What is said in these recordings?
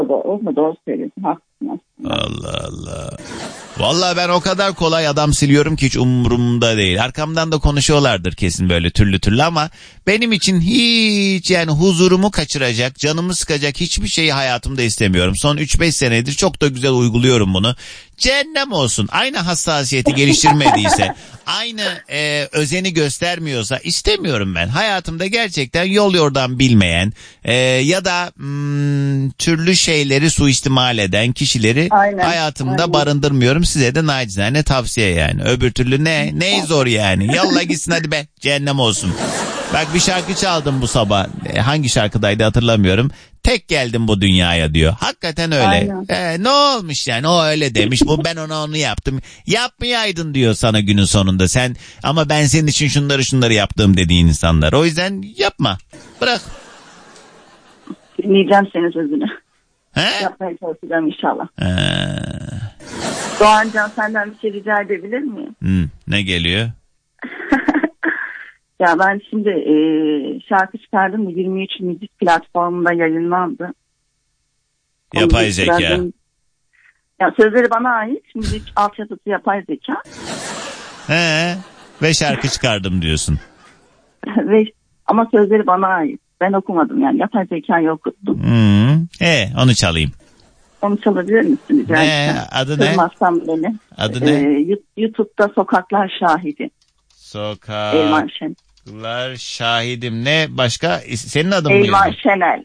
Doğru söylüyorsun. Haklısın. Allah Allah. Vallahi ben o kadar kolay adam siliyorum ki hiç umurumda değil. Arkamdan da konuşuyorlardır kesin böyle türlü ama benim için hiç yani huzurumu kaçıracak, canımı sıkacak hiçbir şeyi hayatımda istemiyorum. Son 3-5 senedir çok da güzel uyguluyorum bunu. Cehennem olsun. Aynı hassasiyeti geliştirmediyse, aynı özeni göstermiyorsa istemiyorum ben. Hayatımda gerçekten yol yordan bilmeyen ya da türlü şeyleri suistimal eden kişileri hayatımda barındırmıyorum. Size de nacizane tavsiye yani. Öbür türlü ne zor yani. Yallah gitsin hadi be. Cehennem olsun. Bak bir şarkı çaldım bu sabah. Hangi şarkıdaydı hatırlamıyorum. Tek geldim bu dünyaya diyor. Hakikaten öyle. Ne olmuş yani o öyle demiş. Bu ben onu yaptım. Yapmayaydın diyor sana günün sonunda. Sen ama ben senin için şunları yaptım dediğin insanlar. O yüzden yapma. Bırak. Dinleyeceğim senin sözünü. He? Yapmaya çalışacağım inşallah. Doğancan senden bir şey rica edebilir miyim? Ne geliyor? Ya ben şimdi şarkı çıkardım. 23 müzik platformunda yayınlandı. Yapay zeka. Ya sözleri bana ait. Müzik altyapısı yapay zeka. Ve şarkı çıkardım diyorsun. Ama sözleri bana ait. Ben okumadım yani. Yapay zekayı okuttum. Onu çalayım. Onu çalabilir misin? Adı ne? Kırmazsan beni. Adı ne? YouTube'da Sokaklar Şahidi. Sokaklar Şahidim. Ne başka? Senin adın mı? Elvan Şenel.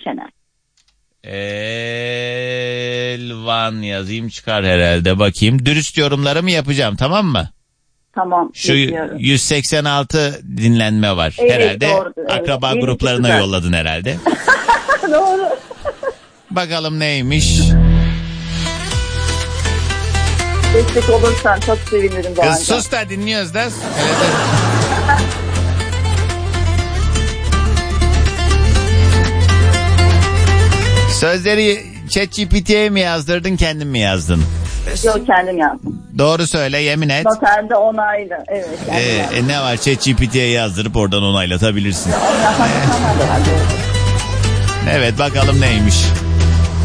Elvan yazayım çıkar herhalde bakayım. Dürüst yorumlarımı yapacağım tamam mı? Tamam. Şu bekliyorum. 186 dinlenme var herhalde. Doğrudur, akraba gruplarına yolladın herhalde. Doğru. Bakalım neymiş? Destek olursan çok sevinirim. Kız sus da dinliyoruz da. Evet. Sözleri ChatGPT'ye mi yazdırdın kendin mi yazdın? Yok kendim yazdım. Doğru söyle yemin et. Noterde onaylı. Evet. Ne var ChatGPT'ye yazdırıp oradan onaylatabilirsin. Evet bakalım neymiş.